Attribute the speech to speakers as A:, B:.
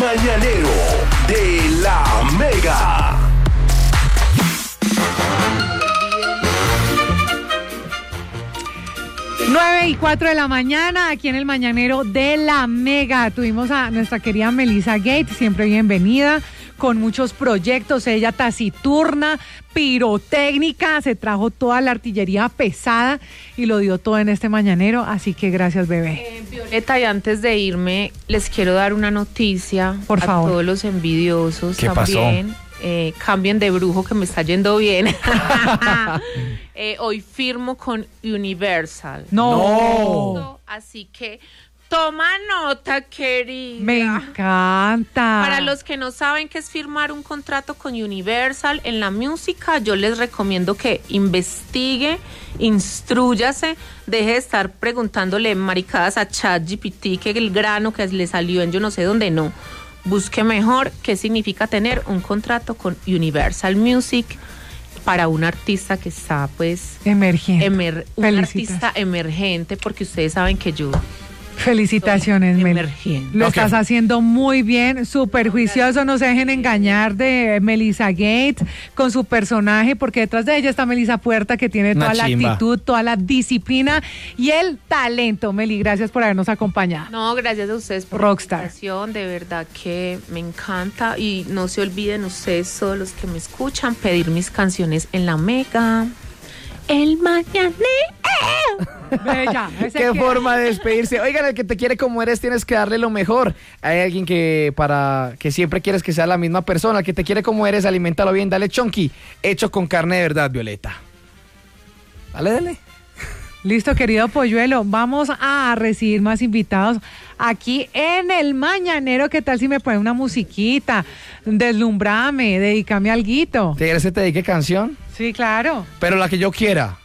A: Mañanero de la Mega.
B: Nueve y 4 de la mañana, aquí en el Mañanero de la Mega. Tuvimos a nuestra querida Melissa Gates, siempre bienvenida, con muchos proyectos. Ella taciturna, pirotécnica, se trajo toda la artillería pesada y lo dio todo en este Mañanero, así que gracias, bebé.
C: Violeta, y antes de irme, les quiero dar una noticia.
B: Por favor.
C: A todos los envidiosos.
D: ¿Qué
C: también.
D: pasó?
C: Cambien de brujo, que me está yendo bien. Hoy firmo con Universal.
B: No.
C: Así que toma nota, querida.
B: Me encanta.
C: Para los que no saben qué es firmar un contrato con Universal en la música, yo les recomiendo que investigue, instrúyase, deje de estar preguntándole maricadas a ChatGPT, que el grano que le salió en yo no sé dónde, no. Busque mejor qué significa tener un contrato con Universal Music para un artista que está pues
B: emergente.
C: Un artista emergente, porque ustedes saben que yo
B: felicitaciones, Mel.
C: emergente.
B: Lo estás haciendo muy bien, súper juicioso. No se dejen engañar de Melissa Gates con su personaje, porque detrás de ella está Melissa Puerta, que tiene toda la actitud, toda la disciplina y el talento. Meli, gracias por habernos acompañado.
C: No, gracias a ustedes por
B: Rockstar.
C: la invitación, de verdad que me encanta. Y no se olviden ustedes, todos los que me escuchan, pedir mis canciones en la Mega. El Mañanero.
B: Bella.
D: Qué forma de despedirse. Oigan, el que te quiere como eres tienes que darle lo mejor. Hay alguien que siempre quieres que sea la misma persona. El que te quiere como eres, aliméntalo bien, dale chonky, hecho con carne de verdad, Violeta. Dale.
B: Listo, querido Polluelo, vamos a recibir más invitados aquí en el Mañanero. ¿Qué tal si me ponen una musiquita? Deslumbrame, dedícame alguito.
D: ¿Quieres que te dedique canción?
B: Sí, claro.
D: Pero la que yo quiera.